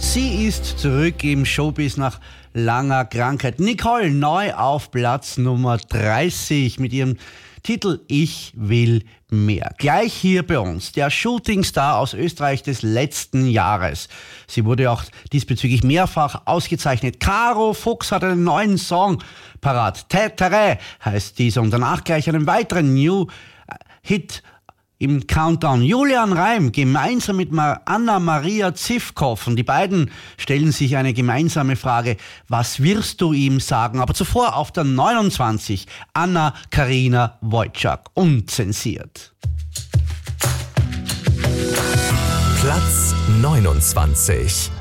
Sie ist zurück im Showbiz nach langer Krankheit. Nicole neu auf Platz Nummer 30 mit ihrem Titel Ich will mehr. Gleich hier bei uns, der Shootingstar aus Österreich des letzten Jahres. Sie wurde auch diesbezüglich mehrfach ausgezeichnet. Caro Fuchs hat einen neuen Song parat. Tätere heißt dieser und danach gleich einen weiteren New Hit im Countdown. Julian Reim gemeinsam mit Anna-Maria Zivkow. Und die beiden stellen sich eine gemeinsame Frage. Was wirst du ihm sagen? Aber zuvor auf der 29 Anna-Karina Wojcik. Unzensiert. Platz 29.